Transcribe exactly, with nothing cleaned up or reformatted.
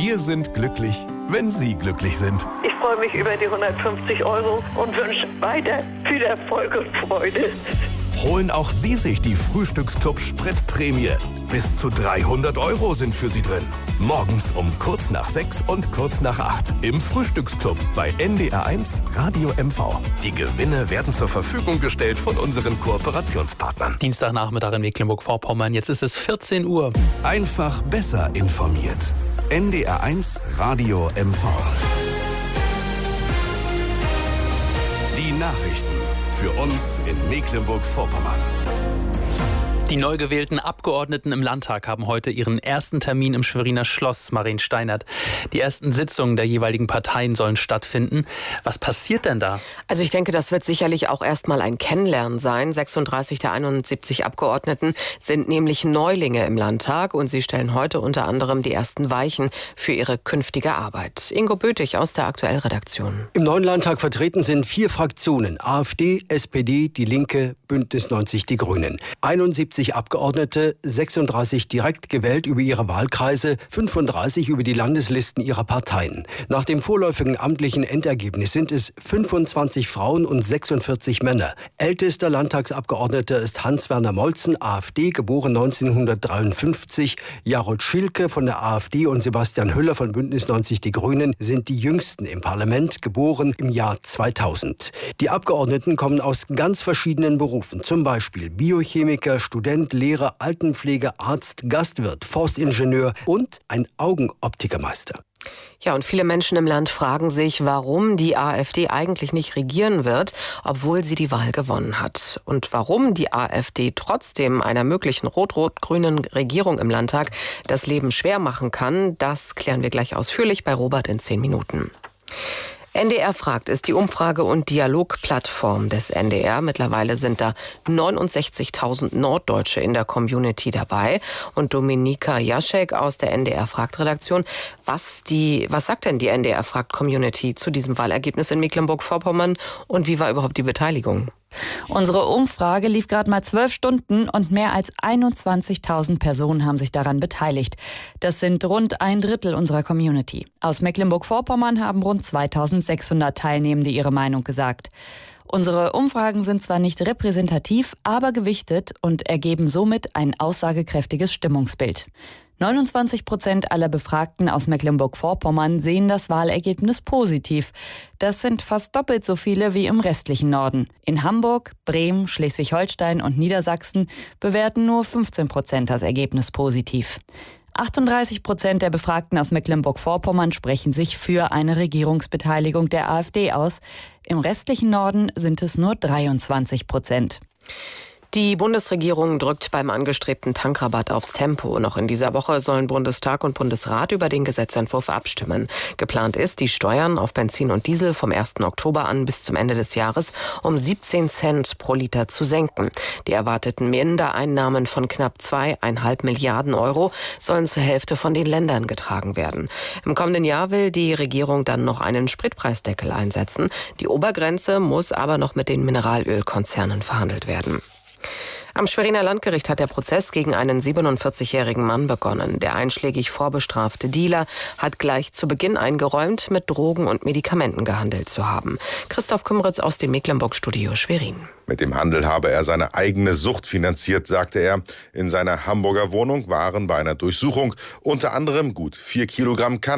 Wir sind glücklich, wenn Sie glücklich sind. Ich freue mich über die hundertfünfzig Euro und wünsche weiter viel Erfolg und Freude. Holen auch Sie sich die Frühstücksclub Spritprämie. Bis zu dreihundert Euro sind für Sie drin. Morgens um kurz nach sechs und kurz nach acht im Frühstücksclub bei N D R eins Radio M V. Die Gewinne werden zur Verfügung gestellt von unseren Kooperationspartnern. Dienstagnachmittag in Mecklenburg-Vorpommern. Jetzt ist es vierzehn Uhr. Einfach besser informiert. N D R eins Radio M V. Die Nachrichten für uns in Mecklenburg-Vorpommern. Die neu gewählten Abgeordneten im Landtag haben heute ihren ersten Termin im Schweriner Schloss, Maren Steinert. Die ersten Sitzungen der jeweiligen Parteien sollen stattfinden. Was passiert denn da? Also ich denke, das wird sicherlich auch erstmal ein Kennenlernen sein. sechsunddreißig der einundsiebzig Abgeordneten sind nämlich Neulinge im Landtag und sie stellen heute unter anderem die ersten Weichen für ihre künftige Arbeit. Ingo Bötig aus der Aktuell-Redaktion. Im neuen Landtag vertreten sind vier Fraktionen: AfD, S P D, Die Linke, Bündnis neunzig, Die Grünen. einundsiebzig Abgeordnete, sechsunddreißig direkt gewählt über ihre Wahlkreise, fünfunddreißig über die Landeslisten ihrer Parteien. Nach dem vorläufigen amtlichen Endergebnis sind es fünfundzwanzig Frauen und sechsundvierzig Männer. Ältester Landtagsabgeordneter ist Hans-Werner Molzen, AfD, geboren neunzehnhundertdreiundfünfzig. Jarod Schilke von der AfD und Sebastian Hüller von Bündnis neunzig, Die Grünen sind die jüngsten im Parlament, geboren im Jahr zweitausend. Die Abgeordneten kommen aus ganz verschiedenen Berufen, zum Beispiel Biochemiker, Student, Lehrer, Altenpflege, Arzt, Gastwirt, Forstingenieur und ein Augenoptikermeister. Ja, und viele Menschen im Land fragen sich, warum die AfD eigentlich nicht regieren wird, obwohl sie die Wahl gewonnen hat. Und warum die AfD trotzdem einer möglichen rot-rot-grünen Regierung im Landtag das Leben schwer machen kann, das klären wir gleich ausführlich bei Robert in zehn Minuten. N D R fragt ist die Umfrage- und Dialogplattform des N D R. Mittlerweile sind da neunundsechzigtausend Norddeutsche in der Community dabei. Und Dominika Jaschek aus der N D R fragt-Redaktion, was die, was sagt denn die N D R fragt Community zu diesem Wahlergebnis in Mecklenburg-Vorpommern und wie war überhaupt die Beteiligung? Unsere Umfrage lief gerade mal zwölf Stunden und mehr als einundzwanzigtausend Personen haben sich daran beteiligt. Das sind rund ein Drittel unserer Community. Aus Mecklenburg-Vorpommern haben rund zweitausendsechshundert Teilnehmende ihre Meinung gesagt. Unsere Umfragen sind zwar nicht repräsentativ, aber gewichtet und ergeben somit ein aussagekräftiges Stimmungsbild. neunundzwanzig Prozent aller Befragten aus Mecklenburg-Vorpommern sehen das Wahlergebnis positiv. Das sind fast doppelt so viele wie im restlichen Norden. In Hamburg, Bremen, Schleswig-Holstein und Niedersachsen bewerten nur fünfzehn Prozent das Ergebnis positiv. achtunddreißig Prozent der Befragten aus Mecklenburg-Vorpommern sprechen sich für eine Regierungsbeteiligung der AfD aus. Im restlichen Norden sind es nur dreiundzwanzig Prozent. Die Bundesregierung drückt beim angestrebten Tankrabatt aufs Tempo. Noch in dieser Woche sollen Bundestag und Bundesrat über den Gesetzentwurf abstimmen. Geplant ist, die Steuern auf Benzin und Diesel vom ersten Oktober an bis zum Ende des Jahres um siebzehn Cent pro Liter zu senken. Die erwarteten Mindereinnahmen von knapp zweieinhalb Milliarden Euro sollen zur Hälfte von den Ländern getragen werden. Im kommenden Jahr will die Regierung dann noch einen Spritpreisdeckel einsetzen. Die Obergrenze muss aber noch mit den Mineralölkonzernen verhandelt werden. Am Schweriner Landgericht hat der Prozess gegen einen siebenundvierzigjährigen Mann begonnen. Der einschlägig vorbestrafte Dealer hat gleich zu Beginn eingeräumt, mit Drogen und Medikamenten gehandelt zu haben. Christoph Kümritz aus dem Mecklenburg-Studio Schwerin. Mit dem Handel habe er seine eigene Sucht finanziert, sagte er. In seiner Hamburger Wohnung waren bei einer Durchsuchung unter anderem gut vier Kilogramm Cannabis